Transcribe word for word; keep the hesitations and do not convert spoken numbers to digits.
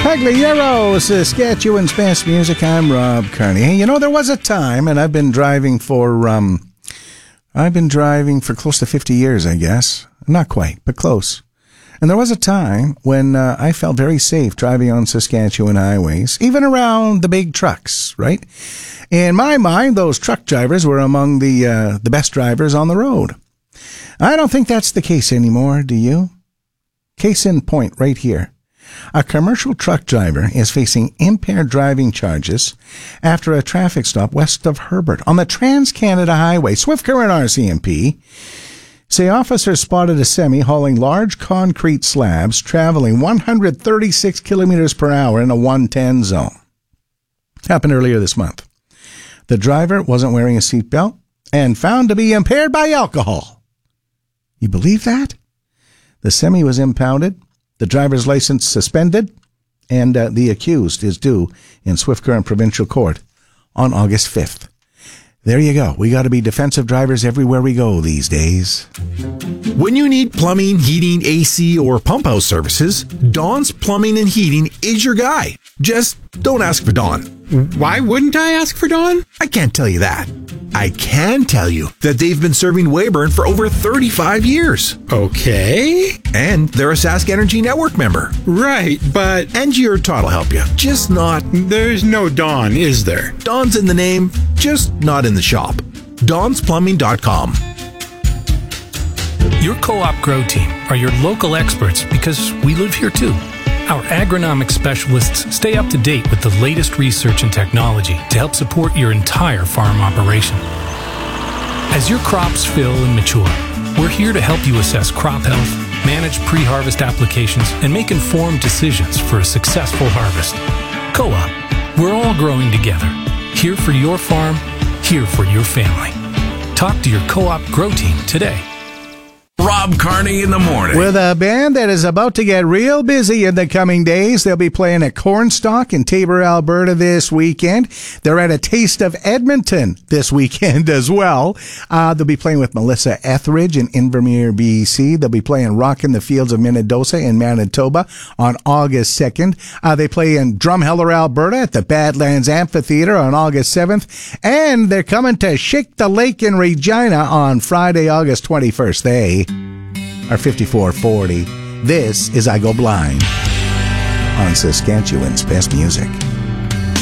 Pagliaro, Saskatchewan's best music. I'm Rob Carney. Hey, you know, there was a time, and I've been driving for, um, I've been driving for close to fifty years, I guess. Not quite, but close. And there was a time when uh, I felt very safe driving on Saskatchewan highways, even around the big trucks, right? In my mind, those truck drivers were among the uh, the best drivers on the road. I don't think that's the case anymore, do you? Case in point right here. A commercial truck driver is facing impaired driving charges after a traffic stop west of Herbert on the Trans-Canada Highway. Swift Current R C M P say officers spotted a semi hauling large concrete slabs traveling one hundred thirty-six kilometers per hour in a one ten zone. Happened earlier this month. The driver wasn't wearing a seatbelt and found to be impaired by alcohol. You believe that? The semi was impounded, the driver's license suspended, and uh, the accused is due in Swift Current Provincial Court on August fifth. There you go. We got to be defensive drivers everywhere we go these days. When you need plumbing, heating, A C, or pump house services, Dawn's Plumbing and Heating is your guy. Just don't ask for Dawn. Why wouldn't I ask for Dawn? I can't tell you that. I can tell you that they've been serving Weyburn for over thirty-five years. Okay. And they're a Sask Energy Network member. Right, but... And your Todd will help you. Just not... There's no Dawn, is there? Dawn's in the name, just not in the shop. Dawns Plumbing dot com. Your Co-op Grow Team are your local experts because we live here too. Our agronomic specialists stay up to date with the latest research and technology to help support your entire farm operation. As your crops fill and mature, we're here to help you assess crop health, manage pre-harvest applications, and make informed decisions for a successful harvest. Co-op, we're all growing together. Here for your farm, here for your family. Talk to your Co-op Grow Team today. Rob Carney in the morning. With a band that is about to get real busy in the coming days. They'll be playing at Cornstalk in Taber, Alberta this weekend. They're at a Taste of Edmonton this weekend as well. Uh, they'll be playing with Melissa Etheridge in Invermere, B C. They'll be playing Rock in the Fields of Minnedosa in Manitoba on August second. Uh, they play in Drumheller, Alberta at the Badlands Amphitheater on August seventh. And they're coming to Shake the Lake in Regina on Friday, August twenty-first. They are fifty-four forty. This is I Go Blind on Saskatchewan's best music.